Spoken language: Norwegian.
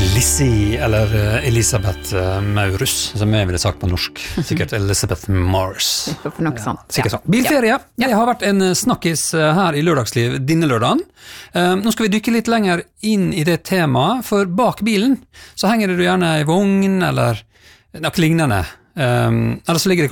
Lizzie, eller Elisabeth Maurus, som jeg ville sagt på norsk. Sikkert Elizabeth Mars. For noe sånt. Sikkert sånn. Bilferie, det har vært en snakkis her i Lørdagsliv denne lørdagen. Nå skal vi dykke litt lenger inn i det temaet, for bak bilen så henger det gjerne i vogn, eller noe lignende. Eller så ligger det